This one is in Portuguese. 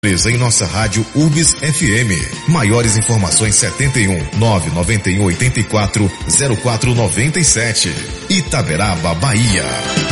em nossa rádio UBS FM. Maiores informações 71 991 84 0497. Itaberaba, Bahia.